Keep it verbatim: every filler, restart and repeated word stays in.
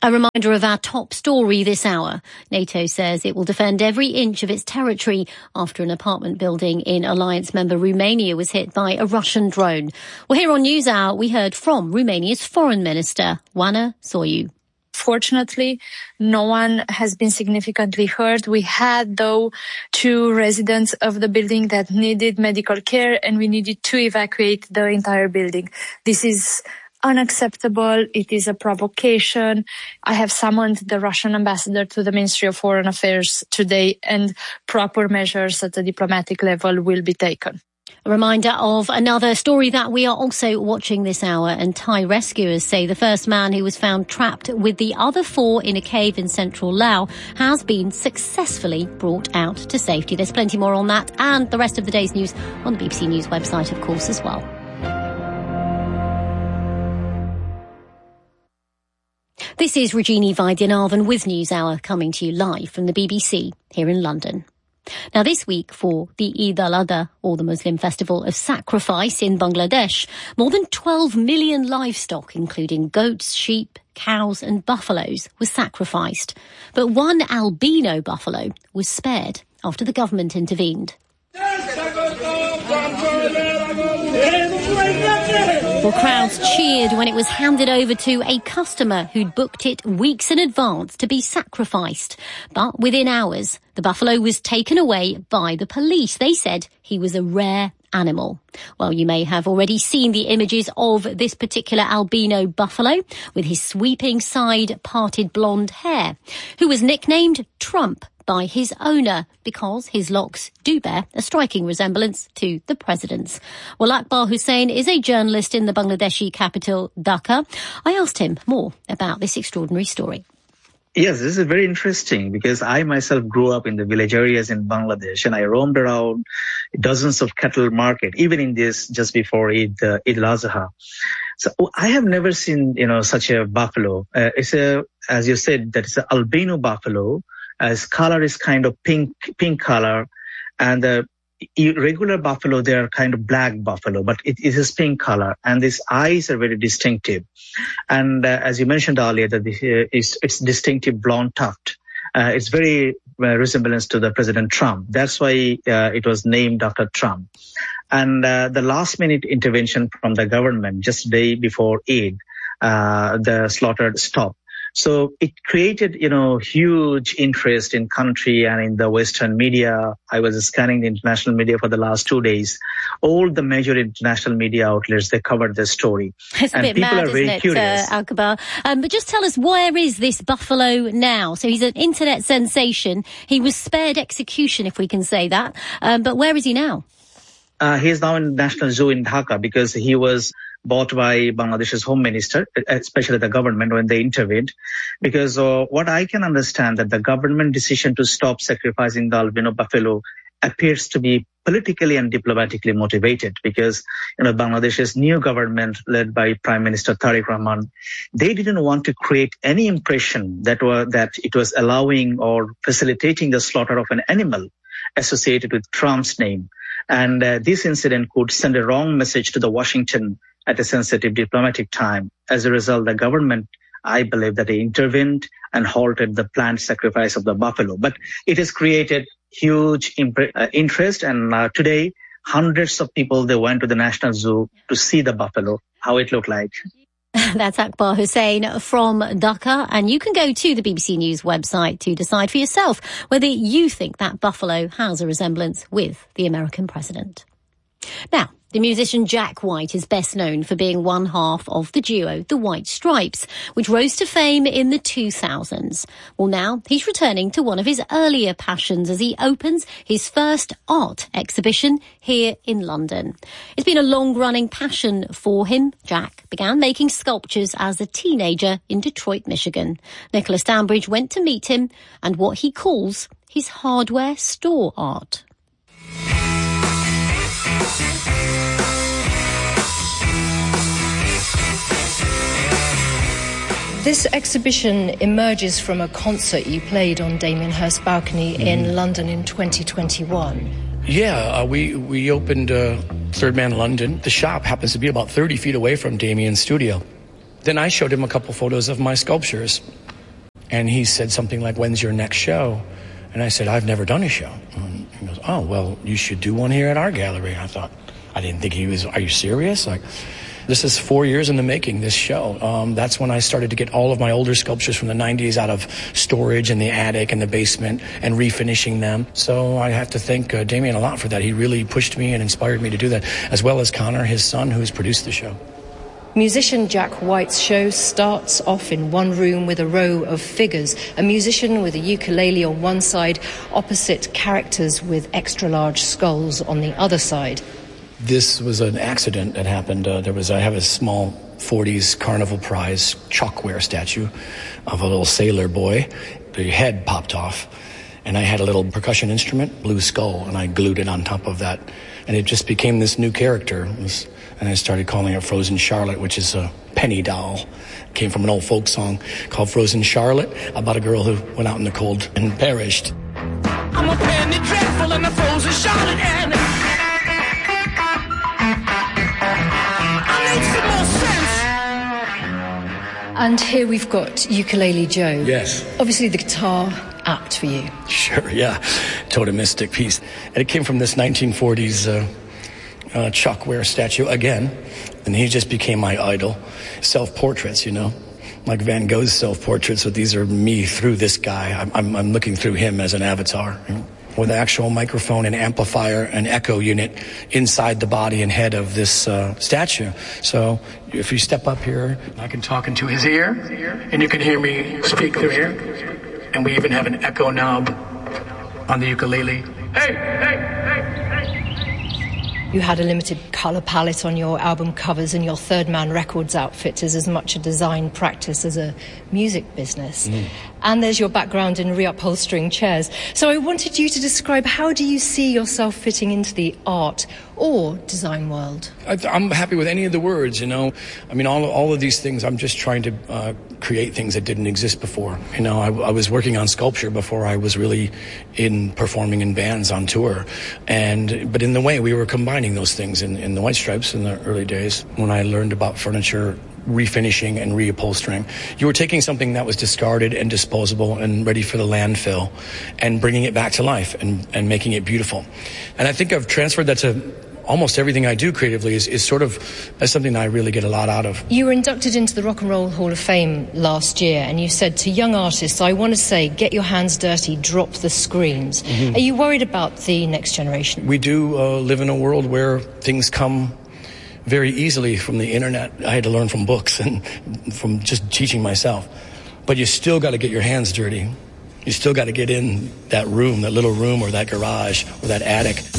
A reminder of our top story this hour. NATO says it will defend every inch of its territory after an apartment building in alliance member Romania was hit by a Russian drone. Well, here on NewsHour, we heard from Romania's Foreign Minister, Oana Soiu. Fortunately, no one has been significantly hurt. We had, though, two residents of the building that needed medical care, and we needed to evacuate the entire building. This is unacceptable. It is a provocation. I have summoned the Russian ambassador to the Ministry of Foreign Affairs today, and proper measures at the diplomatic level will be taken. A reminder of another story that we are also watching this hour, and Thai rescuers say the first man who was found trapped with the other four in a cave in central Laos has been successfully brought out to safety. There's plenty more on that and the rest of the day's news on the B B C News website, of course, as well. This is Regini Vaidyanathan with NewsHour, coming to you live from the B B C here in London. Now, this week for the Eid al-Adha, or the Muslim festival of sacrifice in Bangladesh, more than twelve million livestock, including goats, sheep, cows and buffaloes, was sacrificed. But one albino buffalo was spared after the government intervened. Well, crowds cheered when it was handed over to a customer who'd booked it weeks in advance to be sacrificed. But within hours, the buffalo was taken away by the police. They said he was a rare animal. Well, you may have already seen the images of this particular albino buffalo with his sweeping side parted blonde hair, who was nicknamed Trump by his owner because his locks do bear a striking resemblance to the president's. Well, Akbar Hussain is a journalist in the Bangladeshi capital, Dhaka. I asked him more about this extraordinary story. Yes, this is very interesting because I myself grew up in the village areas in Bangladesh, and I roamed around dozens of cattle market, even in this just before Eid, uh, Eid al-Adha. So I have never seen, you know, such a buffalo. Uh, it's a, as you said, that it's an albino buffalo. Uh, its color is kind of pink, pink color, and the regular buffalo, they are kind of black buffalo, but it is pink color, and these eyes are very distinctive. And uh, as you mentioned earlier, that this, uh, it's, it's distinctive blonde tuft. Uh, it's very uh, resemblance to the President Trump. That's why uh, it was named after Trump. And uh, the last minute intervention from the government, just a day before Eid, uh, the slaughter stopped. So it created, you know, huge interest in country and in the Western media. I was scanning the international media for the last two days. All the major international media outlets, they covered the story. It's a and bit people mad, are very isn't it, curious. uh, Akbar? Um, but just tell us, where is this buffalo now? So he's an internet sensation. He was spared execution, if we can say that. Um, but where is he now? Uh, he is now in National Zoo in Dhaka because he was bought by Bangladesh's Home Minister, especially the government, when they intervened. Because uh, what I can understand that the government decision to stop sacrificing the albino buffalo appears to be politically and diplomatically motivated, because, you know, Bangladesh's new government led by Prime Minister Tariq Rahman, they didn't want to create any impression that were, that it was allowing or facilitating the slaughter of an animal associated with Trump's name. And uh, this incident could send a wrong message to the Washington at a sensitive diplomatic time. As a result, the government, I believe, that they intervened and halted the planned sacrifice of the buffalo. But it has created huge impre- uh, interest, and uh, today hundreds of people, they went to the National Zoo to see the buffalo, how it looked like. That's Akbar Hussain from Dhaka, and you can go to the B B C News website to decide for yourself whether you think that buffalo has a resemblance with the American president. Now, the musician Jack White is best known for being one half of the duo The White Stripes, which rose to fame in the two thousands. Well, now he's returning to one of his earlier passions as he opens his first art exhibition here in London. It's been a long-running passion for him. Jack began making sculptures as a teenager in Detroit, Michigan. Nicholas Danbridge went to meet him and what he calls his hardware store art. This exhibition emerges from a concert you played on Damien Hirst's balcony mm-hmm. in London in twenty twenty-one. Yeah, uh, we, we opened uh, Third Man London. The shop happens to be about thirty feet away from Damien's studio. Then I showed him a couple photos of my sculptures. And he said something like, when's your next show? And I said, I've never done a show. And he goes, oh, well, you should do one here at our gallery. And I thought, I didn't think he was, are you serious? Like, this is four years in the making, this show. Um, that's when I started to get all of my older sculptures from the nineties out of storage in the attic and the basement and refinishing them. So I have to thank uh, Damien a lot for that. He really pushed me and inspired me to do that, as well as Connor, his son, who's produced the show. Musician Jack White's show starts off in one room with a row of figures. A musician with a ukulele on one side, opposite characters with extra-large skulls on the other side. This was an accident that happened. Uh, there was, I have a small forties Carnival Prize chalkware statue of a little sailor boy. The head popped off, and I had a little percussion instrument, blue skull, and I glued it on top of that. And it just became this new character. It was, and I started calling her Frozen Charlotte, which is a penny doll. It came from an old folk song called Frozen Charlotte, about a girl who went out in the cold and perished. I'm a penny dreadful and a Frozen Charlotte, and And here we've got Ukulele Joe. Yes. Obviously the guitar, apt for you. Sure, yeah. Totemistic piece. And it came from this nineteen forties uh, uh, chalkware statue again. And he just became my idol. Self-portraits, you know, like Van Gogh's self-portraits, but these are me through this guy. I'm, I'm, I'm looking through him as an avatar. You know? With an actual microphone and amplifier and echo unit inside the body and head of this uh, statue. So if you step up here, I can talk into his ear, and you can hear me speak through here. And we even have an echo knob on the ukulele. Hey, hey, hey, hey. You had a limited colour palette on your album covers, and your Third Man Records outfit is as much a design practice as a music business. Mm. And there's your background in reupholstering chairs. So I wanted you to describe, how do you see yourself fitting into the art or design world? I, I'm happy with any of the words, you know. I mean, all, all of these things, I'm just trying to uh, create things that didn't exist before. You know, I, I was working on sculpture before I was really in performing in bands on tour. And but in the way, we were combining those things in, in the White Stripes in the early days when I learned about furniture refinishing and reupholstering. You were taking something that was discarded and disposable and ready for the landfill and bringing it back to life and, and making it beautiful. And I think I've transferred that to almost everything I do creatively is, is sort of as something I really get a lot out of. You were inducted into the Rock and Roll Hall of Fame last year, and you said to young artists, I want to say, get your hands dirty, drop the screens. Mm-hmm. Are you worried about the next generation? We do uh, live in a world where things come very easily from the internet. I had to learn from books and from just teaching myself. But you still got to get your hands dirty. You still got to get in that room, that little room or that garage or that attic.